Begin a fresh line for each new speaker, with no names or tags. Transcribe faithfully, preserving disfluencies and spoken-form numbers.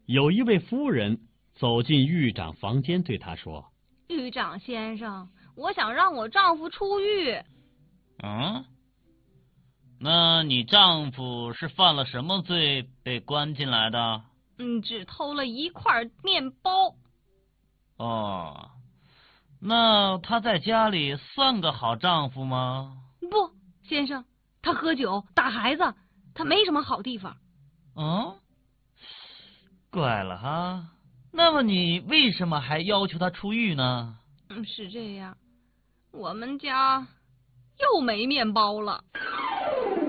有一位夫人走进狱长房间，对他说：“
狱长先生，我想让我丈夫出狱。”
嗯，那你丈夫是犯了什么罪被关进来的？
嗯，只偷了一块面包。
哦，那他在家里算个好丈夫吗？
不，先生，他喝酒打孩子，他没什么好地方。
嗯，怪了哈。那么你为什么还要求他出狱呢？
嗯，是这样，我们家又没面包了。